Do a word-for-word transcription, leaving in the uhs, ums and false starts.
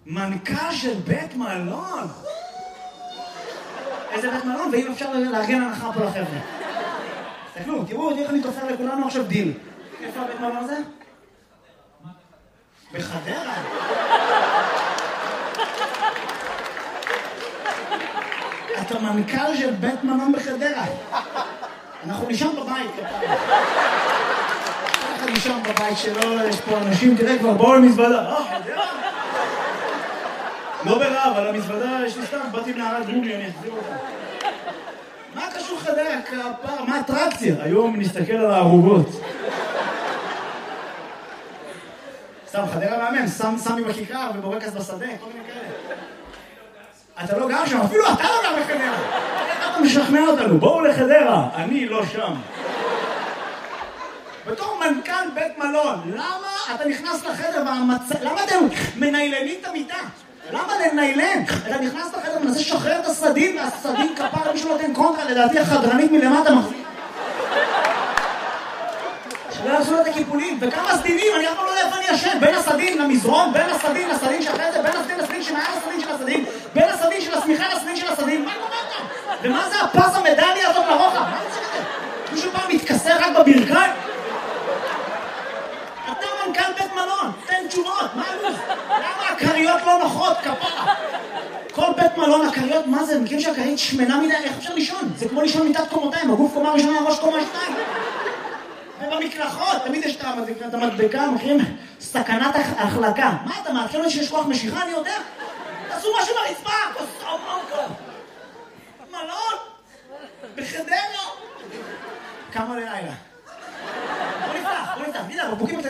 מנכ"ל של בית מלון. איזה בית מלון, ואם אפשר לארגן הנחה פה לחבר'ה. תסתכלו, תראו, איך אני תופר לכולנו עכשיו דיל. איפה הבית מלון הזה? בחדרה. אתה מנכ"ל של בית מלון בחדרה. אנחנו נשאר בבית. אנחנו נשאר בבית שלו, יש פה אנשים, תראה כבר, בואו למזוודה. אה, חדרה? לא ברע, אבל המזוודה יש לי סתם, באתי מנערת גומי, אני אחזיר אותה. מה קשור חדרה? כפר, מה האטרקציה? היום נסתכל על הערוגות. סתם, חדרה מאמן, סמי בכיכר ובורקס בשדה, כל מיני כאלה. אתה לא גר שם, אפילו אתה לא גר בחדרה. איך אתה משכנע אותנו? בואו לחדרה, אני לא שם. בתור מנכ"ל בית מלון, למה אתה נכנס לחדר והמצ... למה אתם מניילנים את המיטה? למה לניילן? אתה נכנס לחדר ומנסה לשחרר את הסדין, והסדין כפר מישהו נותן קונטרה, לדעתי החדרנית מלמטה מחזיק. שלא יעשו את הקיפולים, וכמה סדינים, אני אף פעם לא יודע איפה אני ישן, בין הסדין למזרון, בין הסדין לסדין שאחרי זה, בין הסדין לסדין שמעל הסדין של הסדין, בין הסדין של הסמיכה לסדין של הסדין, מה קורה כאן? ומה זה הפס המדליה הזאת לרוחב? מה זה זה? מישהו פעם מתכסר רק בברכיים? אתה מנכ"ל בית מלון, תן תשובות, מה הלו"ז? למה הקריות לא נוחות, כפרה? כל בית מלון, הקריות, מה זה? מכירים שהקרית שמנה מדי, איך אפשר לישון? זה כמו לישון מיטת קומותיים, הגוף קומה ראשונה, ראש קומה שתיים. ובמקלחות, תמיד יש את המדבקה, מכירים? סכנת החלקה. מה אתה מאפשר לי שיש כוח משיכה, אני יודע? תעשו משהו ברצפה, כוסו מונקו. מלון? בחדרה? כמה ללילה? בוא נפתח, בוא נפתח, הנה, בבוקים